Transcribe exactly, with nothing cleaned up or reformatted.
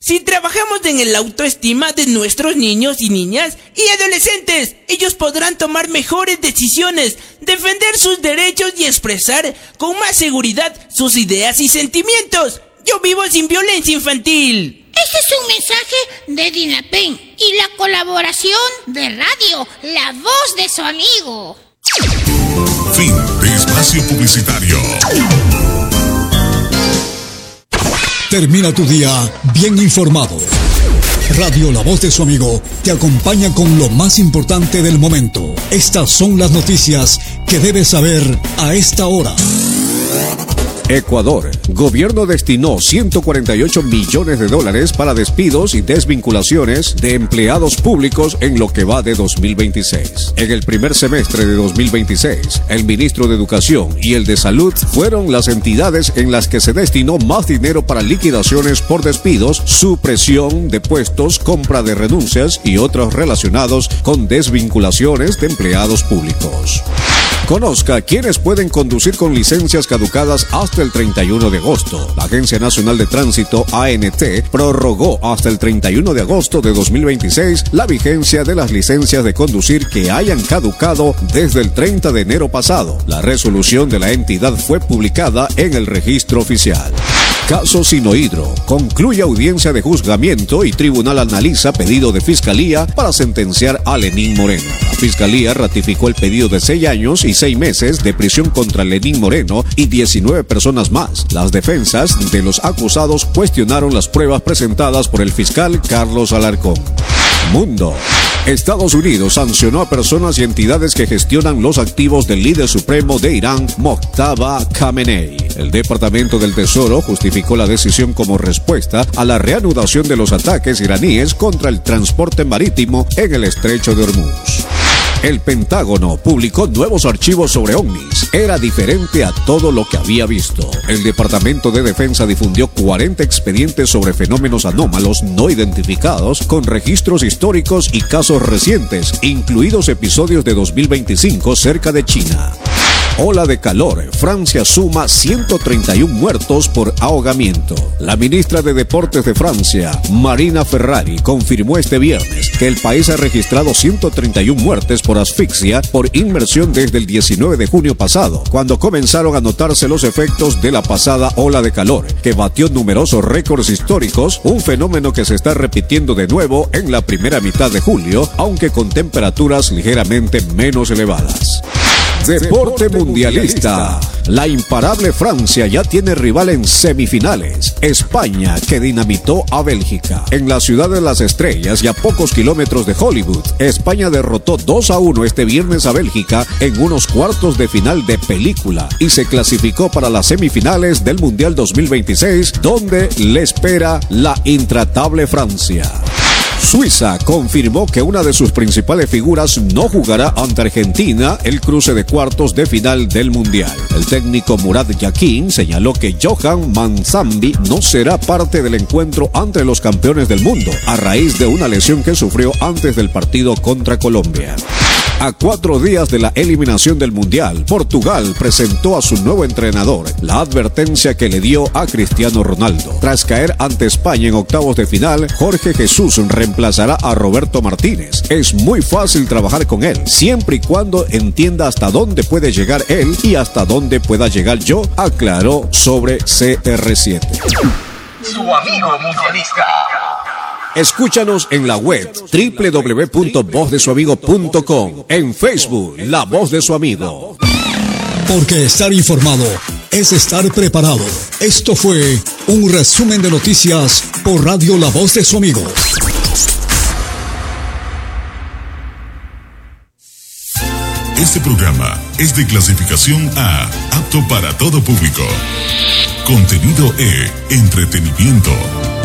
Si trabajamos en el autoestima de nuestros niños y niñas y adolescentes, ellos podrán tomar mejores decisiones, defender sus derechos y expresar con más seguridad sus ideas y sentimientos. Yo vivo sin violencia infantil. Este es un mensaje de Dinapen y la colaboración de Radio La Voz de su Amigo. Fin de espacio publicitario. Termina tu día bien informado. Radio La Voz de su Amigo te acompaña con lo más importante del momento. Estas son las noticias que debes saber a esta hora. Ecuador. Gobierno destinó ciento cuarenta y ocho millones de dólares para despidos y desvinculaciones de empleados públicos en lo que va de dos mil veintiséis. En el primer semestre de dos mil veintiséis, el ministro de Educación y el de Salud fueron las entidades en las que se destinó más dinero para liquidaciones por despidos, supresión de puestos, compra de renuncias y otros relacionados con desvinculaciones de empleados públicos. Conozca quiénes pueden conducir con licencias caducadas hasta el treinta y uno de agosto. La Agencia Nacional de Tránsito, A N T, prorrogó hasta el treinta y uno de agosto de dos mil veintiséis la vigencia de las licencias de conducir que hayan caducado desde el treinta de enero pasado. La resolución de la entidad fue publicada en el registro oficial. Caso Sinohidro. Concluye audiencia de juzgamiento y tribunal analiza pedido de fiscalía para sentenciar a Lenín Moreno. La fiscalía ratificó el pedido de seis años y seis meses de prisión contra Lenín Moreno y diecinueve personas más. Las defensas de los acusados cuestionaron las pruebas presentadas por el fiscal Carlos Alarcón. Mundo. Estados Unidos sancionó a personas y entidades que gestionan los activos del líder supremo de Irán, Mojtaba Khamenei. El Departamento del Tesoro justificó la decisión como respuesta a la reanudación de los ataques iraníes contra el transporte marítimo en el estrecho de Hormuz. El Pentágono publicó nuevos archivos sobre ovnis. Era diferente a todo lo que había visto. El Departamento de Defensa difundió cuarenta expedientes sobre fenómenos anómalos no identificados con registros históricos y casos recientes, incluidos episodios de dos mil veinticinco cerca de China. Ola de calor. Francia suma ciento treinta y uno muertos por ahogamiento. La ministra de Deportes de Francia, Marina Ferrari, confirmó este viernes que el país ha registrado ciento treinta y uno muertes por asfixia por inmersión desde el diecinueve de junio pasado, cuando comenzaron a notarse los efectos de la pasada ola de calor, que batió numerosos récords históricos, un fenómeno que se está repitiendo de nuevo en la primera mitad de julio, aunque con temperaturas ligeramente menos elevadas. Deporte mundialista. La imparable Francia ya tiene rival en semifinales. España, que dinamitó a Bélgica. En la ciudad de las estrellas y a pocos kilómetros de Hollywood, España derrotó dos a uno este viernes a Bélgica en unos cuartos de final de película y se clasificó para las semifinales del Mundial dos mil veintiséis, donde le espera la intratable Francia. Suiza confirmó que una de sus principales figuras no jugará ante Argentina el cruce de cuartos de final del Mundial. El técnico Murat Yakin señaló que Johan Manzambi no será parte del encuentro ante los campeones del mundo, a raíz de una lesión que sufrió antes del partido contra Colombia. A cuatro días de la eliminación del Mundial, Portugal presentó a su nuevo entrenador la advertencia que le dio a Cristiano Ronaldo. Tras caer ante España en octavos de final, Jorge Jesús reemplazará a Roberto Martínez. Es muy fácil trabajar con él, siempre y cuando entienda hasta dónde puede llegar él y hasta dónde pueda llegar yo, aclaró sobre C R siete. Su amigo mundialista. Escúchanos en la web doble u doble u doble u punto voz de su amigo punto com, en Facebook La Voz de su Amigo. Porque estar informado es estar preparado. Esto fue un resumen de noticias por Radio La Voz de su Amigo. Este programa es de clasificación A, apto para todo público. Contenido E, entretenimiento.